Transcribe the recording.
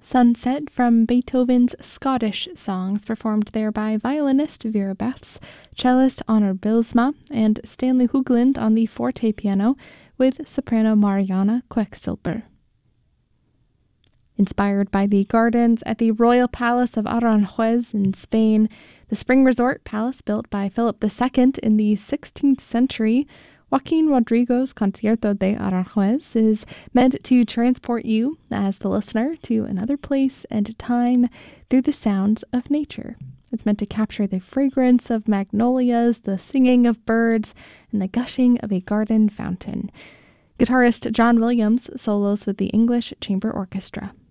Sunset from Beethoven's Scottish Songs, performed there by violinist Vera Betts, cellist Honor Bilsma, and Stanley Hoogland on the forte piano with soprano Mariana Quecksilber. Inspired by the gardens at the Royal Palace of Aranjuez in Spain, the spring resort palace built by Philip II in the 16th century, Joaquin Rodrigo's Concierto de Aranjuez is meant to transport you, as the listener, to another place and time through the sounds of nature. It's meant to capture the fragrance of magnolias, the singing of birds, and the gushing of a garden fountain. Guitarist John Williams solos with the English Chamber Orchestra.